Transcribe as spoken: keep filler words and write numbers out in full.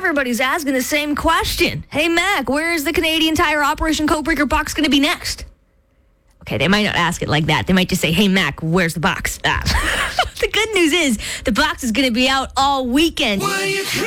everybody's asking the same question. Hey, Mac, where is the Canadian Tire Operation Codebreaker box going to be next? Okay, they might not ask it like that. They might just say, hey, Mac, where's the box? Ah. The good news is the box is going to be out all weekend.